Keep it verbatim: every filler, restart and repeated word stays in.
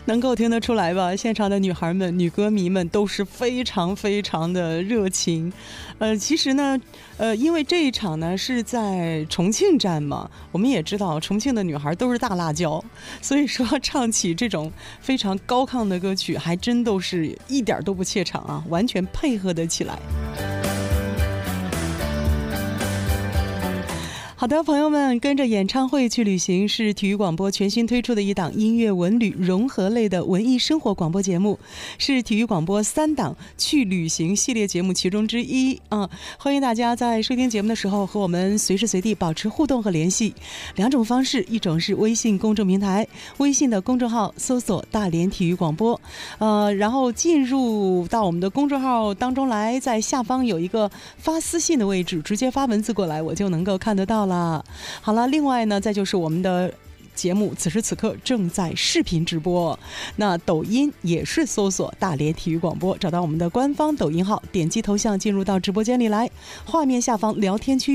能够听得出来吧，现场的女孩们、女歌迷们都是非常非常的热情。呃，其实呢，呃，因为这一场呢是在重庆站嘛，我们也知道重庆的女孩都是大辣椒，所以说唱起这种非常高亢的歌曲，还真都是一点都不怯场啊，完全配合得起来。好的，朋友们，跟着演唱会去旅行是体育广播全新推出的一档音乐文旅融合类的文艺生活广播节目，是体育广播三档去旅行系列节目其中之一啊！欢迎大家在收听节目的时候和我们随时随地保持互动和联系。两种方式，一种是微信公众平台，微信的公众号搜索大连体育广播，呃，然后进入到我们的公众号当中来，在下方有一个发私信的位置，直接发文字过来，我就能够看得到了。好了，另外呢，再就是我们的节目此时此刻正在视频直播，那抖音也是搜索大连体育广播，找到我们的官方抖音号，点击头像进入到直播间里来，画面下方聊天区